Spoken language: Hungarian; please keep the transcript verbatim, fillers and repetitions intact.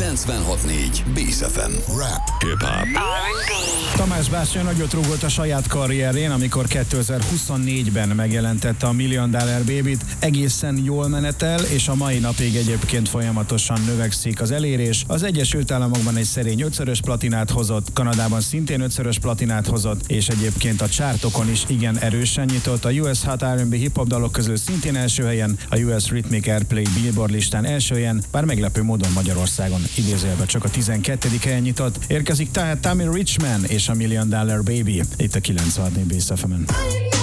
kilencvenhat négy Bész ef em. Rap, hip-hop. Tamás bácsi nagyot rúgott a saját karrierén, amikor kétezer-huszonnégyben megjelentette a Million Dollar Baby-t. Egészen jól menetel, és a mai napig egyébként folyamatosan növekszik az elérés. Az Egyesült Államokban egy szerény ötszörös platinát hozott, Kanadában szintén ötszörös platinát hozott, és egyébként a csártokon is igen erősen nyitott. A U S Hot er and bé hip-hop dalok közül szintén első helyen, a U S Rhythmic Airplay Billboard listán első helyen, bár meglepő módon Magyarországon idézőjelben csak a tizenkettedik helyen nyitott. Érkezik tehát Tommy Richman és a Million Dollar Baby itt a kilencvenhat négy Bész ef emen.